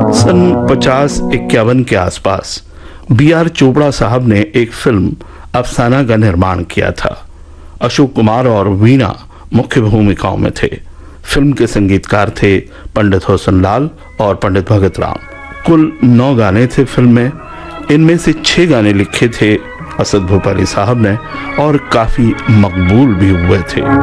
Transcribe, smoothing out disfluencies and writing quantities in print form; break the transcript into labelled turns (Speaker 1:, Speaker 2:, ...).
Speaker 1: सन 50-51 के आसपास B.R. चोपड़ा साहब ने एक फिल्म अफसाना का निर्माण किया था। अशोक कुमार और वीणा मुख्य भूमिकाओं में थे। फिल्म के संगीतकार थे पंडित हुसन लाल और पंडित भगत राम। कुल 9 गाने थे फिल्म में। इनमें से 6 गाने लिखे थे असद भोपाली साहब ने और काफी मकबूल भी हुए थे।